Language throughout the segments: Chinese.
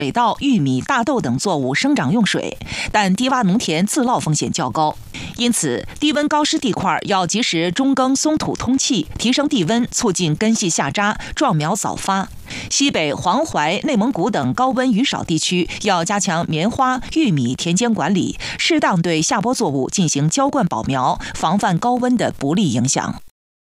水稻、玉米、大豆等作物生长用水，但低洼农田自涝风险较高，因此低温高湿地块要及时中耕松土通气，提升地温，促进根系下扎，壮苗早发。西北、黄淮、内蒙古等高温雨少地区要加强棉花、玉米田间管理，适当对下播作物进行浇灌保苗，防范高温的不利影响。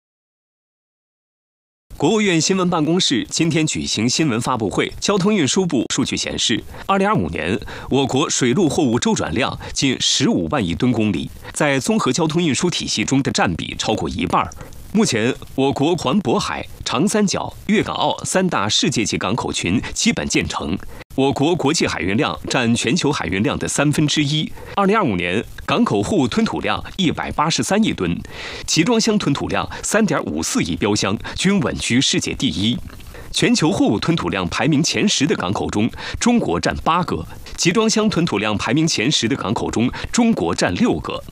国务院新闻办公室今天举行新闻发布会，交通运输部数据显示，2025年我国水陆货物周转量近15万亿吨公里，在综合交通运输体系中的占比超过一半。目前，我国环渤海、长三角、粤港澳3大世界级港口群基本建成，我国国际海运量占全球海运量的1/3。2025年，港口货物吞吐量183亿吨，集装箱吞吐量3.54亿标箱，均稳居世界第一。全球货物吞吐量排名前10的港口中，中国占8个；集装箱吞吐量排名前10的港口中，中国占6个。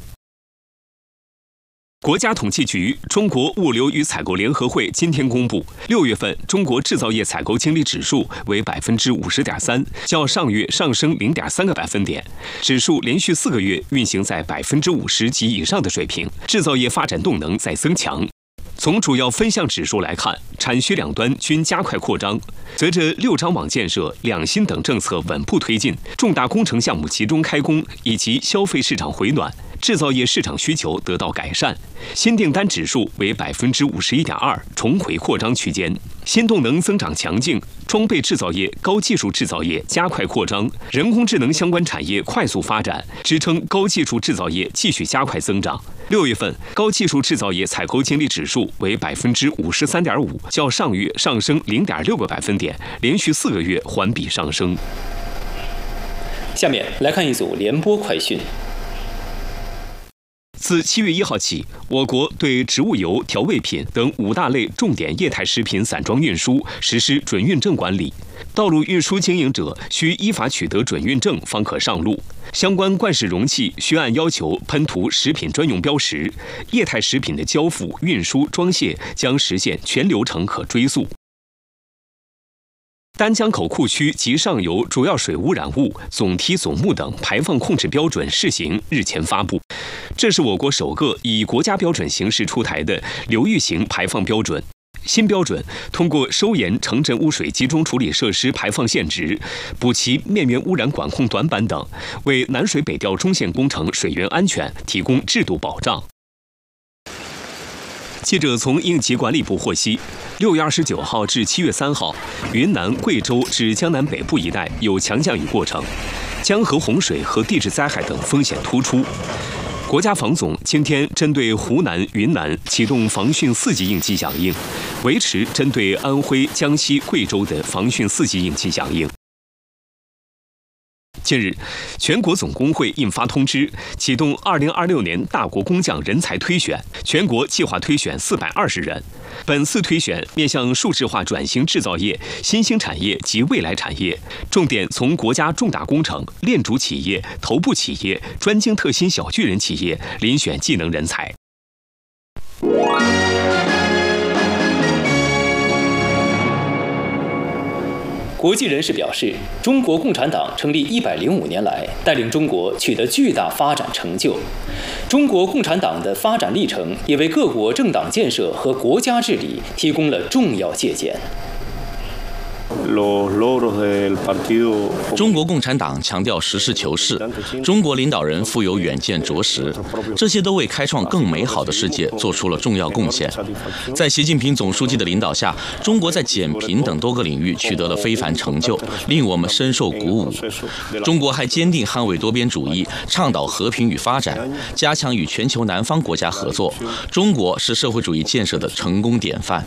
国家统计局、中国物流与采购联合会今天公布，6月份中国制造业采购经理指数为50.3%，较上月上升0.3个百分点，指数连续4个月运行在50%及以上的水平，制造业发展动能在增强。从主要分项指数来看，产需两端均加快扩张。随着6张网建设、2新等政策稳步推进，重大工程项目集中开工，以及消费市场回暖，制造业市场需求得到改善，新订单指数为51.2%，重回扩张区间。新动能增长强劲，装备制造业、高技术制造业加快扩张，人工智能相关产业快速发展，支撑高技术制造业继续加快增长。6月份，高技术制造业采购经理指数为53.5%，较上月上升0.6个百分点，连续4个月环比上升。 下面来看一组联播快讯。 自7月1号起，我国对植物油、调味品等5大类重点液态食品散装运输实施准运证管理。道路运输经营者需依法取得准运证方可上路，相关罐式容器需按要求喷涂食品专用标识，液态食品的交付、运输、装卸将实现全流程可追溯。丹江口库区及上游主要水污染物总梯总目等排放控制标准试行日前发布，这是我国首个以国家标准形式出台的流域型排放标准。新标准通过收严城镇污水集中处理设施排放限值，补齐面源污染管控短板等，为南水北调中线工程水源安全提供制度保障。记者从应急管理部获悉，6月29号至7月3号，云南、贵州至江南北部一带有强降雨过程，江河洪水和地质灾害等风险突出。国家防总今天针对湖南、云南启动防汛4级应急响应，维持针对安徽、江西、贵州的防汛4级应急响应。近日，全国总工会印发通知，启动2026年大国工匠人才推选，全国计划推选420人。本次推选面向数字化转型制造业、新兴产业及未来产业，重点从国家重大工程、链主企业、头部企业、专精特新小巨人企业遴选技能人才。 国际人士表示，中国共产党成立105年来，带领中国取得巨大发展成就。中国共产党的发展历程也为各国政党建设和国家治理提供了重要借鉴。 中国共产党强调实事求是，中国领导人富有远见卓识，这些都为开创更美好的世界做出了重要贡献。在习近平总书记的领导下，中国在减贫等多个领域取得了非凡成就，令我们深受鼓舞。中国还坚定捍卫多边主义，倡导和平与发展，加强与全球南方国家合作。中国是社会主义建设的成功典范。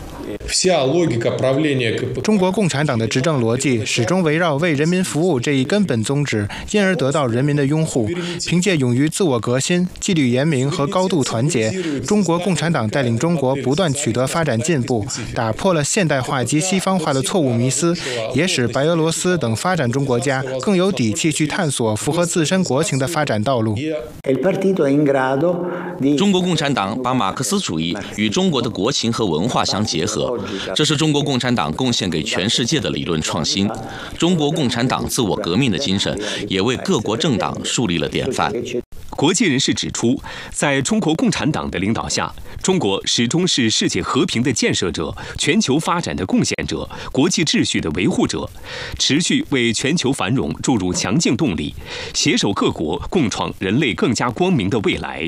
中国共产党的执政逻辑始终围绕为人民服务这一根本宗旨，因而得到人民的拥护。凭借勇于自我革新、纪律严明和高度团结，中国共产党带领中国不断取得发展进步，打破了现代化及西方化的错误迷思，也使白俄罗斯等发展中国家更有底气去探索符合自身国情的发展道路。 中国共产党把马克思主义与中国的国情和文化相结合，这是中国共产党贡献给全世界的的理论创新。中国共产党自我革命的精神也为各国政党树立了典范。 国际人士指出，在中国共产党的领导下，中国始终是世界和平的建设者、全球发展的贡献者、国际秩序的维护者，持续为全球繁荣注入强劲动力，携手各国共创人类更加光明的未来。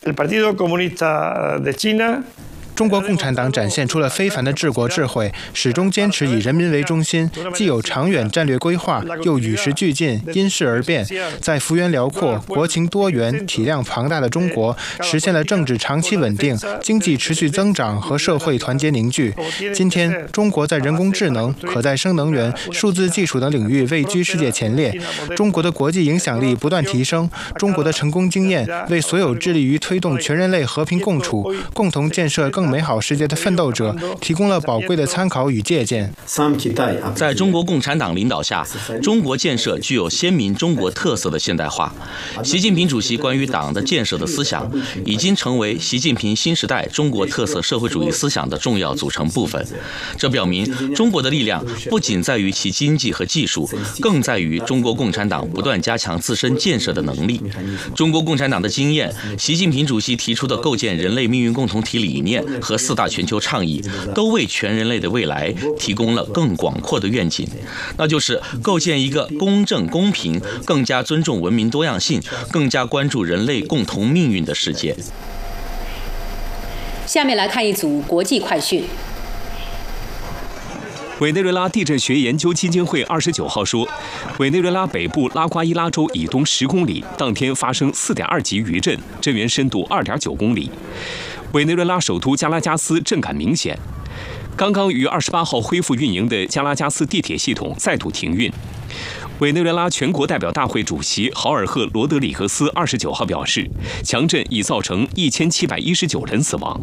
中国共产党展现出了非凡的治国智慧，始终坚持以人民为中心，既有长远战略规划，又与时俱进，因势而变。在幅员辽阔、国情多元、体量庞大的中国，实现了政治长期稳定、经济持续增长和社会团结凝聚。今天，中国在人工智能、可再生能源、数字技术等领域位居世界前列，中国的国际影响力不断提升。中国的成功经验为所有致力于推动全人类和平共处、共同建设更美好世界的奋斗者提供了宝贵的参考与借鉴。 在中国共产党领导下，中国建设具有鲜明中国特色的现代化。习近平主席关于党的建设的思想，已经成为习近平新时代中国特色社会主义思想的重要组成部分。这表明，中国的力量不仅在于其经济和技术，更在于中国共产党不断加强自身建设的能力。中国共产党的经验，习近平主席提出的构建人类命运共同体理念和4大全球倡议，都为全人类的未来提供了更广阔的愿景，那就是构建一个公正公平、更加尊重文明多样性、更加关注人类共同命运的世界。 下面来看一组国际快讯。 委内瑞拉地震学研究基金会29号说，委内瑞拉北部拉瓜伊拉州以东10公里当天发生4.2级余震，震源深度2.9公里。委内瑞拉首都加拉加斯震感明显。刚刚于28号恢复运营的加拉加斯地铁系统再度停运。委内瑞拉全国代表大会主席豪尔赫·罗德里格斯29号表示，强震已造成1719人死亡。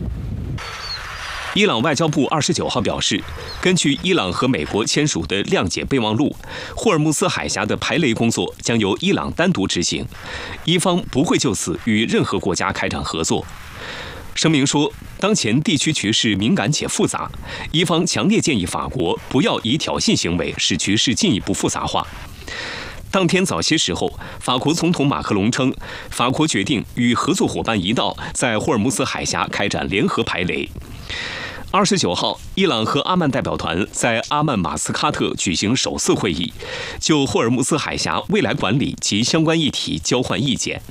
伊朗外交部29号表示，根据伊朗和美国签署的谅解备忘录，霍尔木斯海峡的排雷工作将由伊朗单独执行，伊方不会就此与任何国家开展合作。声明说，当前地区局势敏感且复杂，伊方强烈建议法国不要以挑衅行为使局势进一步复杂化。当天早些时候，法国总统马克龙称，法国决定与合作伙伴一道在霍尔木斯海峡开展联合排雷。29号，伊朗和阿曼代表团在阿曼马斯喀特举行首次会议，就霍尔木斯海峡未来管理及相关议题交换意见。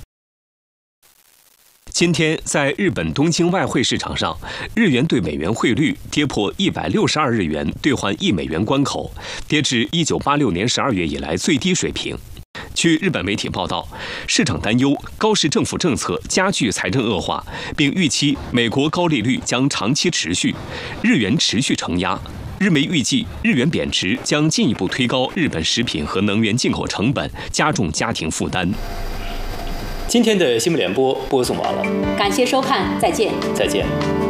今天，在日本东京外汇市场上，日元对美元汇率跌破162日元兑换1美元关口，跌至1986年12月以来最低水平。据日本媒体报道，市场担忧高市政府政策加剧财政恶化，并预期美国高利率将长期持续，日元持续承压。日媒预计，日元贬值将进一步推高日本食品和能源进口成本，加重家庭负担。 今天的新闻联播播送完了， 感谢收看，再见。 再见。